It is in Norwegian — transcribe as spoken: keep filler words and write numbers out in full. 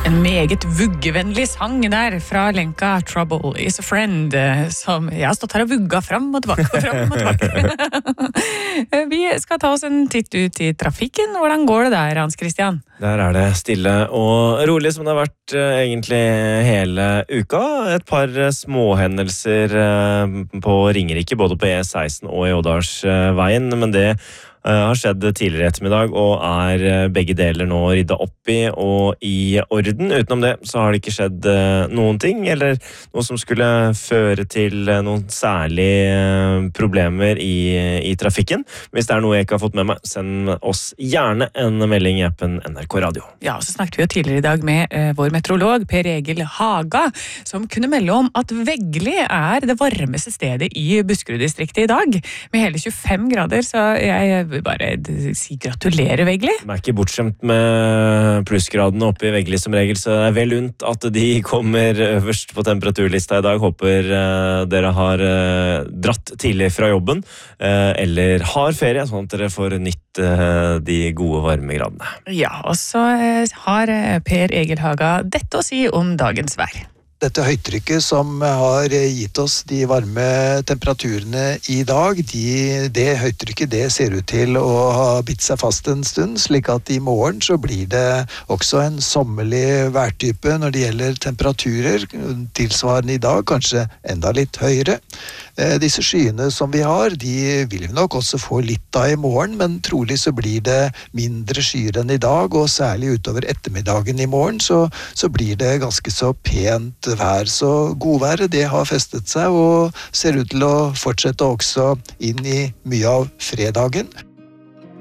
En meget vuggevennlig sang der fra Lenka Trouble is a Friend, som jeg har stått her og vugga fram og tilbake og fram og tilbake. Vi skal ta oss en titt ut i trafikken. Hvordan går det der, Hans Christian? Der er det stille og rolig som det har vært uh, egentlig hele uka. Et par uh, småhendelser uh, på Ringerike, både på E seksten og i Ådalsveien, men det har skjedd tidligere ettermiddag og er begge deler nå ryddet opp i og i orden. Utenom det så har det ikke skjedd noen ting, eller noe som skulle føre til noen særlige problemer i, i trafikken. Hvis det er noe jeg ikke har fått med meg, send oss gjerne en melding i appen N R K Radio. Ja, så snakket vi jo tidligere i dag med uh, vår meteorolog Per Egil Haga, som kunne melde om at Veggli er det varmeste stedet i Buskerud-distriktet i dag, med hele tjuefem grader, så jeg vil bare si gratulerer, Veggli. De er ikke bortskjemt med plussgradene oppe i Veggli som regel, så det er vel unt at de kommer øverst på temperaturlista i dag. Håper uh, dere har uh, dratt tidlig fra jobben, uh, eller har ferie, sånn at dere får nytt uh, de gode varmegradene. Ja, og så uh, har Per Egil Haga dette å si om dagens vær. Dette høytrykket som har gitt oss de varme temperaturene i dag, de, det høytrykket det ser ut til å ha bitt seg fast en stund, slik at i morgen så blir det også en sommerlig værtype når det gjelder temperaturer, tilsvarende i dag, kanskje enda litt høyere. Disse skyene som vi har, de vil vi nok også få litt av i morgen, men trolig så blir det mindre skyer enn i dag, og særlig utover ettermiddagen i morgen så, så blir det ganske så pent vær. Så godværet det har festet seg og ser ut til å fortsette også inn i mye av fredagen.